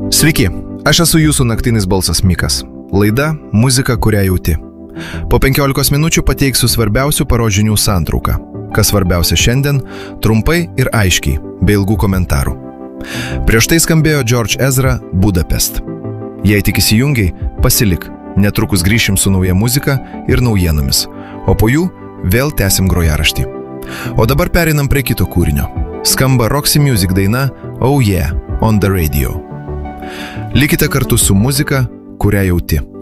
Sveiki, aš esu jūsų naktinis balsas Mikas. Laida Muzika, kurią jauti. Po 15 minučių pateiksiu svarbiausių parodžinių santrauką. Kas svarbiausia šiandien, trumpai ir aiškiai, be ilgų komentarų. Prieš tai skambėjo George Ezra Budapest. Jei tik įsijungiai, pasilik, netrukus grįšim su nauja muzika ir naujienomis, o po jų vėl tęsim grojaraštį. O dabar pereinam prie kito kūrinio. Skamba Roxy Music daina Oh Yeah, on the Radio. Likite kartu su muzika, kurią jauti.